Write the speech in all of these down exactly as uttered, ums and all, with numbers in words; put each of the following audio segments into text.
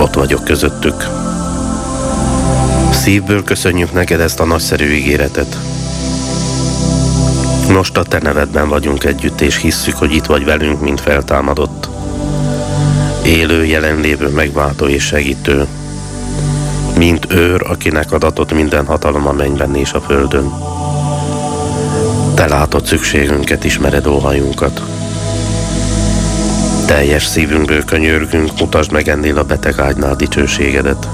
ott vagyok közöttük. Szívből köszönjük neked ezt a nagyszerű ígéretet. Most a te nevedben vagyunk együtt, és hisszük, hogy itt vagy velünk, mint feltámadott. Élő, jelenlévő, megváltó és segítő. Mint őr, akinek adatott minden hatalom a mennyben és a földön. Te látod szükségünket, ismered óhajunkat. Teljes szívünkből könyörgünk, mutasd meg ennél a beteg ágynál dicsőségedet.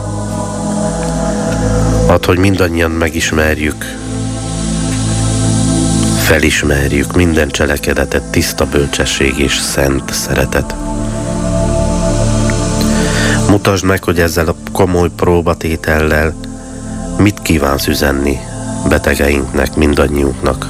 Add, hogy mindannyian megismerjük, felismerjük minden cselekedetet, tiszta bölcsesség és szent szeretet. Mutasd meg, hogy ezzel a komoly próbatétellel mit kívánsz üzenni betegeinknek, mindannyiunknak.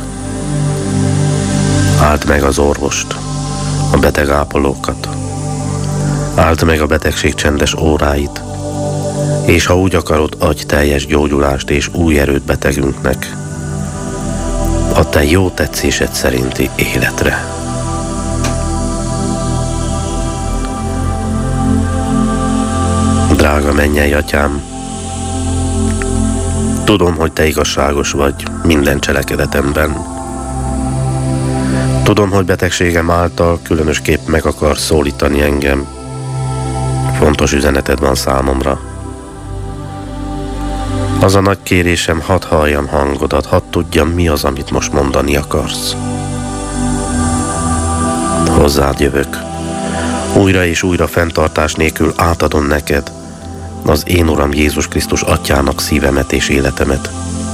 Áld meg az orvost, a betegápolókat. Áld meg a betegség csendes óráit, és ha úgy akarod, adj teljes gyógyulást és új erőt betegünknek a te jó tetszésed szerinti életre. Drága mennyei atyám, tudom, hogy te igazságos vagy minden cselekedetemben. Tudom, hogy betegségem által különösképp meg akarsz szólítani engem. Fontos üzeneted van számomra. Az a nagy kérésem, hadd halljam hangodat, hadd tudjam, mi az, amit most mondani akarsz. Hozzád jövök. Újra és újra fenntartás nélkül átadom neked, az én Uram Jézus Krisztus atyának szívemet és életemet.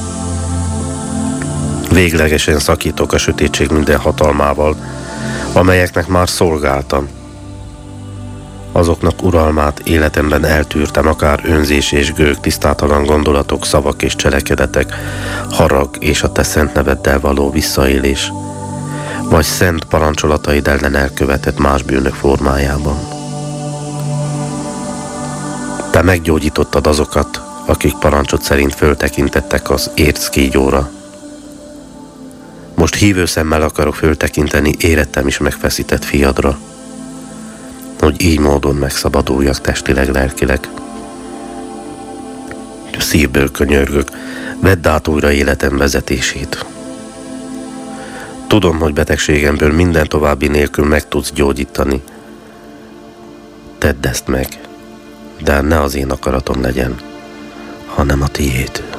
Véglegesen szakítok a sötétség minden hatalmával, amelyeknek már szolgáltam. Azoknak uralmát életemben eltűrtem, akár önzés és gőg, tisztátalan gondolatok, szavak és cselekedetek, harag és a te szent neveddel való visszaélés, vagy szent parancsolataid ellen elkövetett más bűnök formájában. Te meggyógyítottad azokat, akik parancsod szerint föltekintettek az érckígyóra. Most hívő szemmel akarok föltekinteni érettem is megfeszített fiadra, hogy így módon megszabaduljak testileg, lelkileg. Szívből könyörgök, vedd át újra életem vezetését. Tudom, hogy betegségemből minden további nélkül meg tudsz gyógyítani. Tedd ezt meg, de ne az én akaratom legyen, hanem a tiéd.